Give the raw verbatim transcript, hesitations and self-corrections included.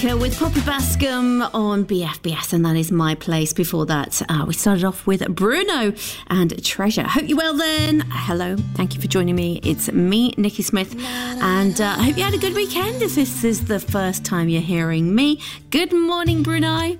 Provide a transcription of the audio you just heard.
With Poppy Bascom on B F B S, and that is My Place. Before that, uh, we started off with Bruno and Treasure. Hope you're well then. Hello, thank you for joining me. It's me, Nikki Smith, and uh, I hope you had a good weekend if this is the first time you're hearing me. Good morning, Brunei.